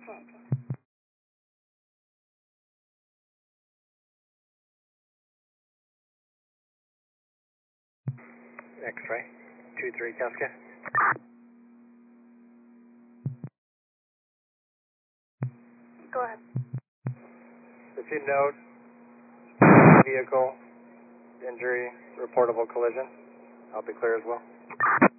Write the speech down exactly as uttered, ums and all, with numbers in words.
change. X-ray, two three Casca. Go ahead. If you note, vehicle, injury, reportable collision, I'll be clear as well.